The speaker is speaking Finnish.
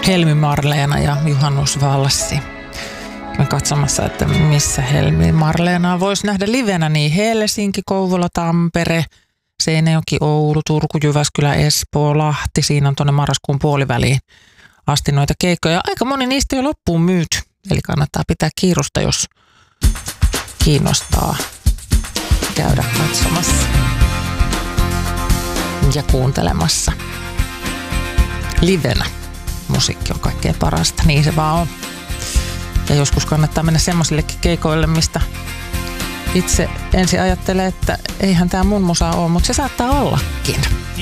Helmi Marleena ja Juhannus Valssi. Mä katsomassa, että missä Helmi Marleenaa voisi nähdä livenä, niin Helsinki, Kouvola, Tampere, Seinäjoki, Oulu, Turku, Jyväskylä, Espoo, Lahti. Siinä on tuonne marraskuun puoliväliin asti noita keikkoja. Aika moni niistä jo loppuun myyty, eli kannattaa pitää kiirusta, jos kiinnostaa käydä katsomassa ja kuuntelemassa. Livenä musiikki on kaikkein parasta, niin se vaan on. Ja joskus kannattaa mennä semmoisillekin keikoille, mistä itse ensin ajattelee, että eihän tämä mun musa ole, mutta se saattaa ollakin.